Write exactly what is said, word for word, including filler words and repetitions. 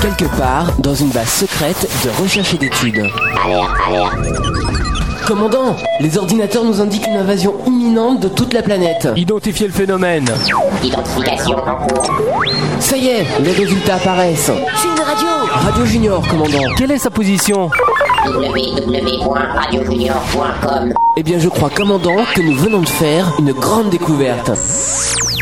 quelque part dans une base secrète de recherche et d'études. Alerte, alerte. Commandant, les ordinateurs nous indiquent une invasion imminente de toute la planète. Identifiez le phénomène. Identification en cours. Ça y est, les résultats apparaissent. C'est une radio. Radio Junior, commandant. Quelle est sa position? w w w point radio junior point com. Eh bien, je crois, commandant, que nous venons de faire une grande découverte.